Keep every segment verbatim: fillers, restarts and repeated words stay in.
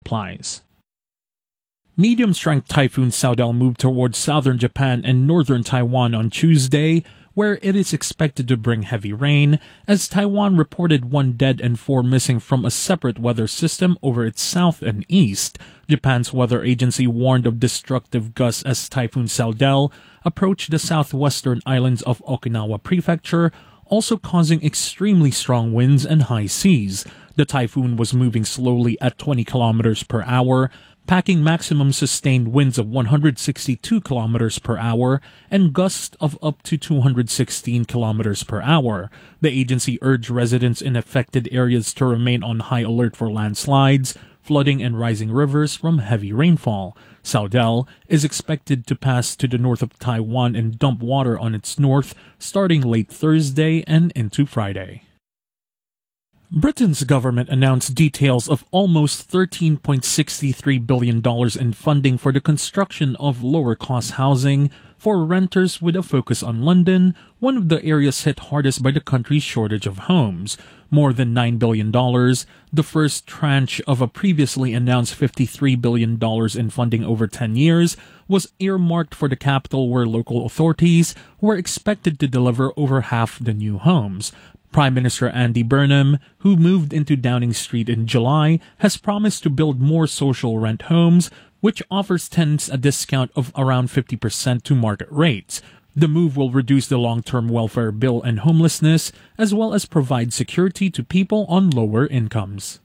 supplies. Medium-strength Typhoon Saudel moved towards southern Japan and northern Taiwan on Tuesday, where it is expected to bring heavy rain, as Taiwan reported one dead and four missing from a separate weather system over its south and east. Japan's weather agency warned of destructive gusts as Typhoon Saudel approached the southwestern islands of Okinawa Prefecture, also causing extremely strong winds and high seas. The typhoon was moving slowly at twenty kilometers per hour, packing maximum sustained winds of one hundred sixty-two kilometers per hour and gusts of up to two hundred sixteen kilometers per hour. The agency urged residents in affected areas to remain on high alert for landslides, flooding, and rising rivers from heavy rainfall. Saudel is expected to pass to the north of Taiwan and dump water on its north starting late Thursday and into Friday. Britain's government announced details of almost thirteen point six three billion dollars in funding for the construction of lower-cost housing for renters with a focus on London, one of the areas hit hardest by the country's shortage of homes. More than nine billion dollars, the first tranche of a previously announced fifty-three billion dollars in funding over ten years, was earmarked for the capital, where local authorities were expected to deliver over half the new homes. Prime Minister Andy Burnham, who moved into Downing Street in July, has promised to build more social rent homes, which offers tenants a discount of around fifty percent to market rates. The move will reduce the long-term welfare bill and homelessness, as well as provide security to people on lower incomes.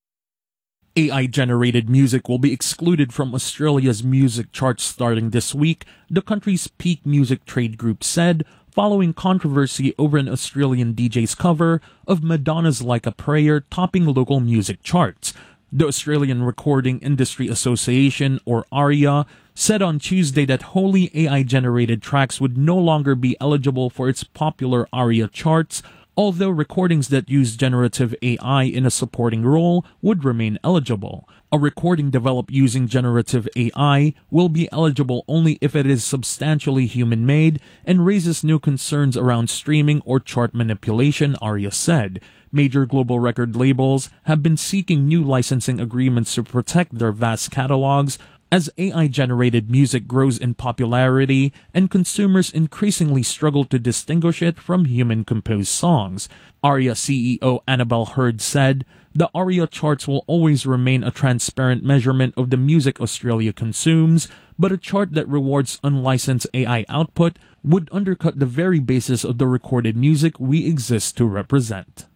A I-generated music will be excluded from Australia's music charts starting this week, the country's peak music trade group said, following controversy over an Australian D J's cover of Madonna's Like a Prayer topping local music charts. The Australian Recording Industry Association, or ARIA, said on Tuesday that wholly A I-generated tracks would no longer be eligible for its popular ARIA charts, although recordings that use generative A I in a supporting role would remain eligible. A recording developed using generative A I will be eligible only if it is substantially human-made and raises no concerns around streaming or chart manipulation, ARIA said. Major global record labels have been seeking new licensing agreements to protect their vast catalogs as A I-generated music grows in popularity and consumers increasingly struggle to distinguish it from human-composed songs. ARIA C E O Annabelle Hurd said, "The ARIA charts will always remain a transparent measurement of the music Australia consumes, but a chart that rewards unlicensed A I output would undercut the very basis of the recorded music we exist to represent."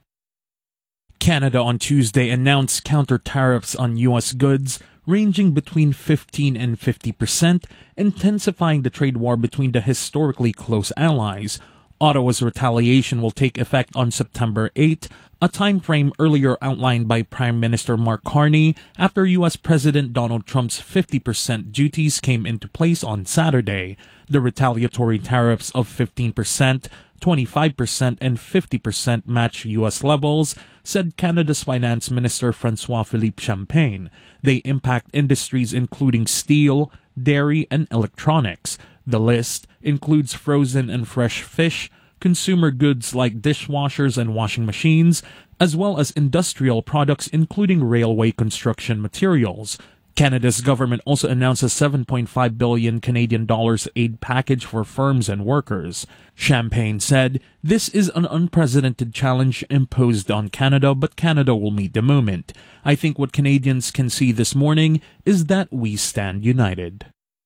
Canada on Tuesday announced counter-tariffs on U S goods ranging between fifteen and fifty percent, intensifying the trade war between the historically close allies. Ottawa's retaliation will take effect on September eighth, a time frame earlier outlined by Prime Minister Mark Carney after U S President Donald Trump's fifty percent duties came into place on Saturday. The retaliatory tariffs of fifteen percent, twenty-five percent, and fifty percent match U S levels, said Canada's Finance Minister François-Philippe Champagne. They impact industries including steel, dairy, and electronics. The list includes frozen and fresh fish, consumer goods like dishwashers and washing machines, as well as industrial products including railway construction materials. Canada's government also announced a seven point five billion Canadian dollars aid package for firms and workers. Champagne said, "This is an unprecedented challenge imposed on Canada, but Canada will meet the moment. I think what Canadians can see this morning is that we stand united."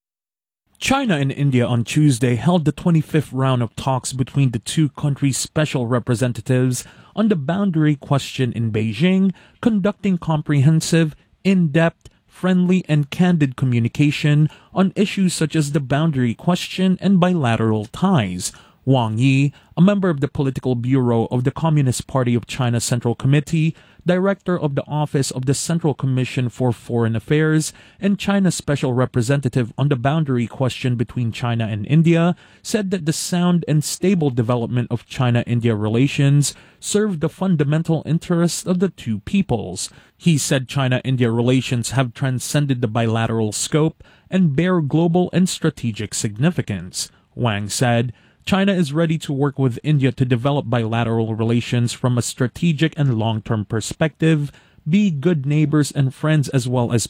China and India on Tuesday held the twenty-fifth round of talks between the two countries' special representatives on the boundary question in Beijing, conducting comprehensive, in-depth, friendly, and candid communication on issues such as the boundary question and bilateral ties. Wang Yi, a member of the Political Bureau of the Communist Party of China Central Committee, director of the Office of the Central Commission for Foreign Affairs, and China's special representative on the boundary question between China and India, said that the sound and stable development of China-India relations serve the fundamental interests of the two peoples. He said China-India relations have transcended the bilateral scope and bear global and strategic significance. Wang said, "China is ready to work with India to develop bilateral relations from a strategic and long-term perspective, be good neighbors and friends as well as